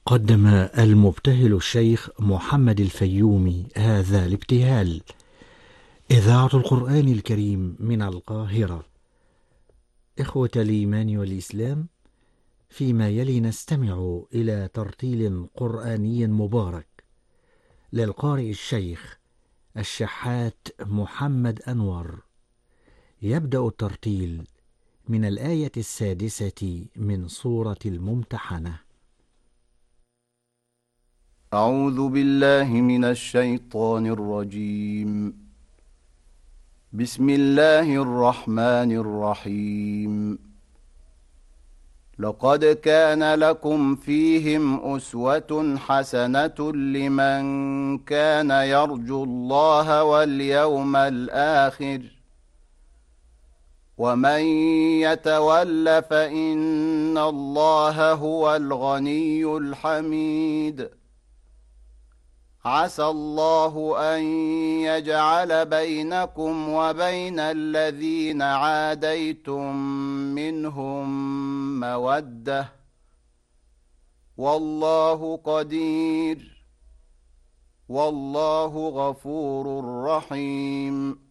قدم المبتهل الشيخ محمد الفيومي هذا الابتهال. إذاعة القرآن الكريم من القاهرة. إخوة الإيمان والإسلام، فيما يلي نستمع إلى ترتيل قرآني مبارك للقارئ الشيخ الشحات محمد أنور. يبدأ الترتيل من الآية 6 من سورة الممتحنة. أعوذ بالله من الشيطان الرجيم. بسم الله الرحمن الرحيم. لقد كان لكم فيهم أسوة حسنة لمن كان يرجو الله واليوم الآخر، ومن يتول فإن الله هو الغني الحميد. عسى الله أن يجعل بينكم وبين الذين عاديتم منهم مودة، والله قدير، والله غفور رحيم.